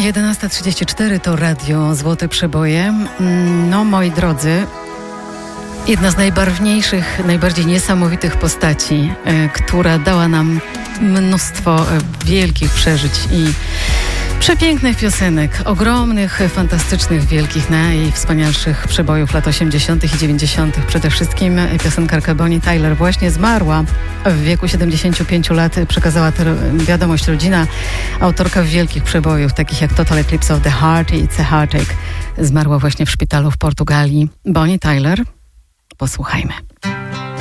11:34 to Radio Złote Przeboje. No, moi drodzy, jedna z najbarwniejszych, najbardziej niesamowitych postaci, która dała nam mnóstwo wielkich przeżyć i przepięknych piosenek, ogromnych, fantastycznych, wielkich, najwspanialszych przebojów lat 80. i 90. Przede wszystkim piosenkarka Bonnie Tyler właśnie zmarła w wieku 75 lat. Przekazała tę wiadomość rodzina, autorka wielkich przebojów, takich jak Total Eclipse of the Heart i It's a Heartache. Zmarła właśnie w szpitalu w Portugalii. Bonnie Tyler. Posłuchajmy.